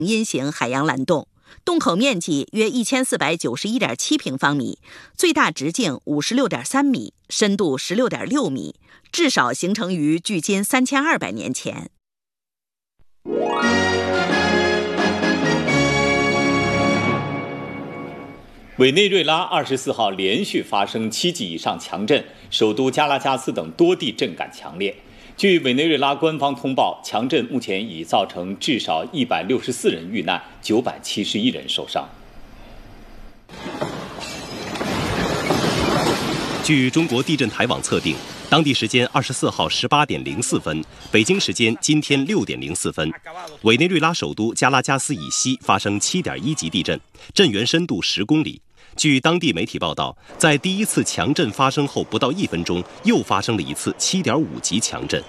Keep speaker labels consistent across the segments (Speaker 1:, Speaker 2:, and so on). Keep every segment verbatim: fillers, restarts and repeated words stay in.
Speaker 1: 阴型海洋蓝洞，洞口面积约一千四百九十一点七平方米，最大直径五十六点三米，深度十六点六米，至少形成于距今三千二百年前。
Speaker 2: 委内瑞拉二十四号连续发生七级以上强震，首都加拉加斯等多地震感强烈。据委内瑞拉官方通报，强震目前已造成至少一百六十四人遇难，九百七十一人受伤。
Speaker 3: 据中国地震台网测定，当地时间二十四号十八点零四分，北京时间今天六点零四分，委内瑞拉首都加拉加斯以西发生七点一级地震，震源深度十公里。据当地媒体报道，在第一次强震发生后不到一分钟，又发生了一次七点五级强震。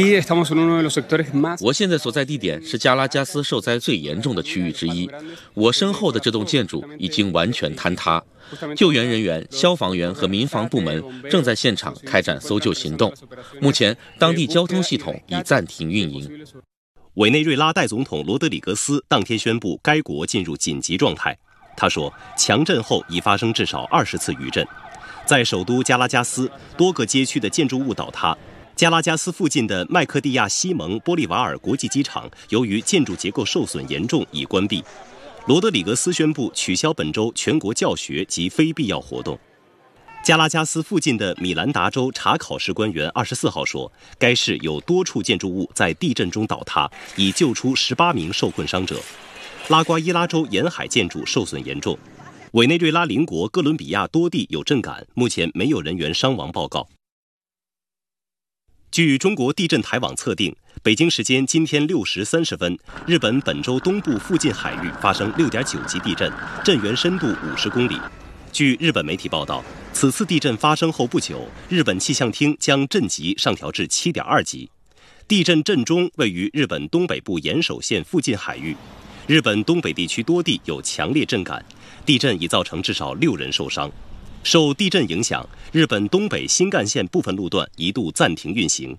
Speaker 4: 我现在所在地点是加拉加斯受灾最严重的区域之一，我身后的这栋建筑已经完全坍塌，救援人员、消防员和民防部门正在现场开展搜救行动。目前，当地交通系统已暂停运营。
Speaker 3: 委内瑞拉代总统罗德里格斯当天宣布该国进入紧急状态。他说，强震后已发生至少二十次余震，在首都加拉加斯，多个街区的建筑物倒塌。加拉加斯附近的麦克蒂亚西蒙玻利瓦尔国际机场，由于建筑结构受损严重，已关闭。罗德里格斯宣布取消本周全国教学及非必要活动。加拉加斯附近的米兰达州查考市官员二十四号说，该市有多处建筑物在地震中倒塌，已救出十八名受困伤者。拉瓜伊拉州沿海建筑受损严重，委内瑞拉邻国哥伦比亚多地有震感，目前没有人员伤亡报告。据中国地震台网测定，北京时间今天六时三十分，日本本州东部附近海域发生六点九级地震，震源深度五十公里。据日本媒体报道，此次地震发生后不久，日本气象厅将震级上调至七点二级。地震震中位于日本东北部岩手县附近海域。日本东北地区多地有强烈震感，地震已造成至少六人受伤。受地震影响，日本东北新干线部分路段一度暂停运行。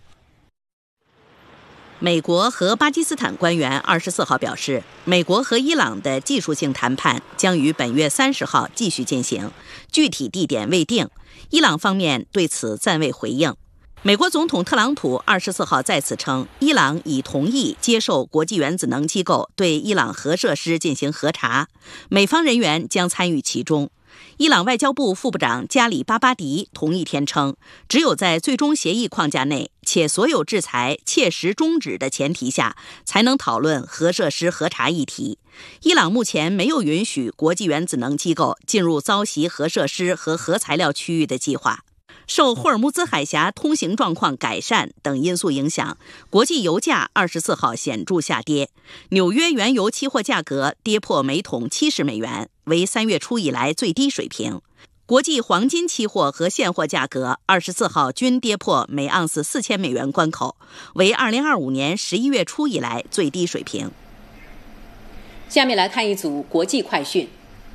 Speaker 1: 美国和巴基斯坦官员二十四号表示，美国和伊朗的技术性谈判将于本月三十号继续进行，具体地点未定。伊朗方面对此暂未回应。美国总统特朗普二十四号再次称，伊朗已同意接受国际原子能机构对伊朗核设施进行核查，美方人员将参与其中。伊朗外交部副部长加里巴巴迪同一天称，只有在最终协议框架内，且所有制裁切实终止的前提下，才能讨论核设施核查议题。伊朗目前没有允许国际原子能机构进入遭袭核设施和核材料区域的计划。受霍尔木兹海峡通行状况改善等因素影响，国际油价二十四号显著下跌，纽约原油期货价格跌破每桶七十美元，为三月初以来最低水平。国际黄金期货和现货价格二十四号均跌破每盎司四千美元关口，为二零二五年十一月初以来最低水平。
Speaker 5: 下面来看一组国际快讯。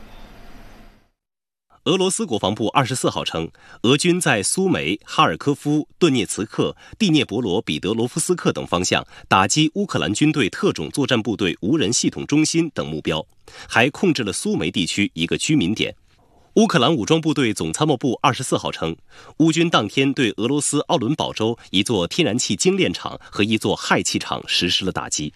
Speaker 3: 俄罗斯国防部二十四号称，俄军在苏梅、哈尔科夫、顿涅茨克、第聂伯罗彼得罗夫斯克等方向打击乌克兰军队特种作战部队无人系统中心等目标，还控制了苏梅地区一个居民点。乌克兰武装部队总参谋部二十四号称，乌军当天对俄罗斯奥伦堡州一座天然气精炼厂和一座氦气厂实施了打击。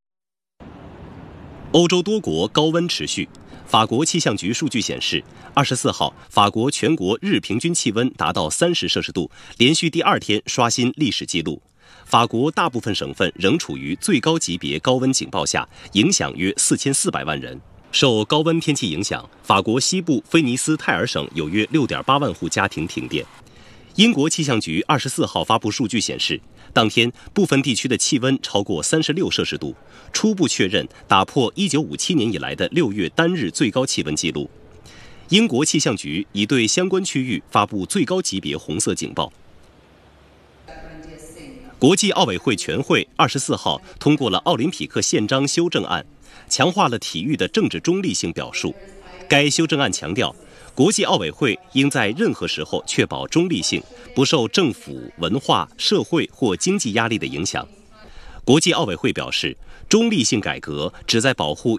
Speaker 3: 欧洲多国高温持续。法国气象局数据显示，二十四号法国全国日平均气温达到三十摄氏度，连续第二天刷新历史记录。法国大部分省份仍处于最高级别高温警报下，影响约四千四百万人。受高温天气影响，法国西部菲尼斯泰尔省有约六点八万户家庭停电。英国气象局二十四号发布数据显示，当天部分地区的气温超过三十六摄氏度，初步确认打破一九五七年以来的六月单日最高气温纪录。英国气象局已对相关区域发布最高级别红色警报。国际奥委会全会二十四号通过了奥林匹克宪章修正案，强化了体育的政治中立性表述。该修正案强调，国际奥委会应在任何时候确保中立性，不受政府、文化、社会或经济压力的影响。国际奥委会表示， 中立性改革旨在保护